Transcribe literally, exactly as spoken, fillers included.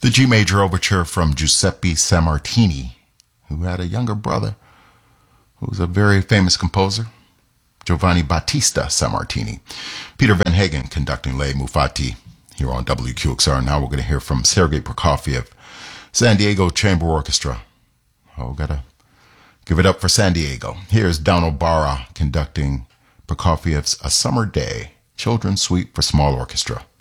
The G Major Overture from Giuseppe Sammartini, who had a younger brother who was a very famous composer, Giovanni Battista Sammartini. Peter Van Hagen conducting Le Mufati here on W Q X R. Now we're going to hear from Sergei Prokofiev, San Diego Chamber Orchestra. Oh, gotta give it up for San Diego. Here's Donald Barra conducting Prokofiev's A Summer Day, Children's Suite for Small Orchestra.